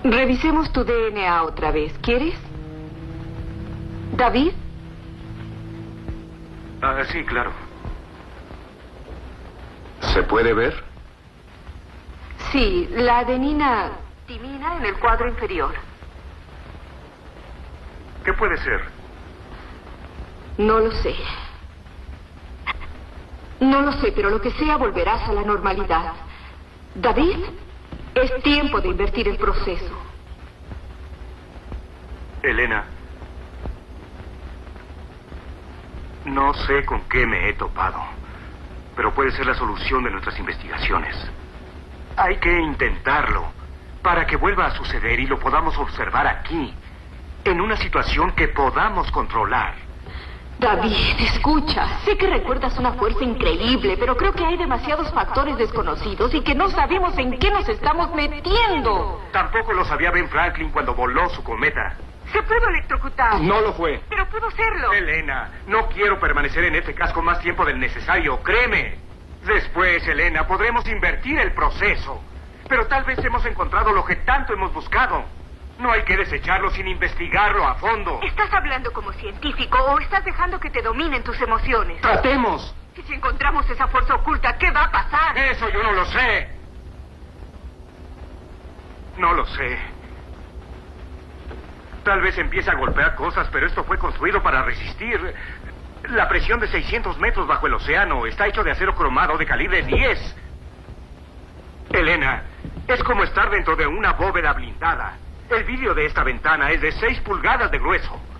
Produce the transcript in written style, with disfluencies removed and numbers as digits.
Revisemos tu DNA otra vez, ¿quieres? ¿David? Sí, claro. ¿Se puede ver? Sí, la adenina timina en el cuadro inferior. ¿Qué puede ser? No lo sé. No lo sé, pero lo que sea volverás a la normalidad. David, es tiempo de invertir el proceso. Elena, no sé con qué me he topado, pero puede ser la solución de nuestras investigaciones. Hay que intentarlo para que vuelva a suceder y lo podamos observar aquí, en una situación que podamos controlar. David, escucha. Sé que recuerdas una fuerza increíble, pero creo que hay demasiados factores desconocidos y que no sabemos en qué nos estamos metiendo. Tampoco lo sabía Ben Franklin cuando voló su cometa. Se pudo electrocutar. No lo fue. Pero pudo serlo. Elena, no quiero permanecer en este casco más tiempo del necesario, créeme. Después, Elena, podremos invertir el proceso. Pero tal vez hemos encontrado lo que tanto hemos buscado. No hay que desecharlo sin investigarlo a fondo. ¿Estás hablando como científico o estás dejando que te dominen tus emociones? ¡Tratemos! ¿Y si encontramos esa fuerza oculta, qué va a pasar? Eso yo no lo sé. No lo sé. Tal vez empiece a golpear cosas, pero esto fue construido para resistir la presión de 600 metros bajo el océano. Está hecho de acero cromado de calibre 10. Elena, es como estar dentro de una bóveda blindada. El vidrio de esta ventana es de 6 pulgadas de grueso.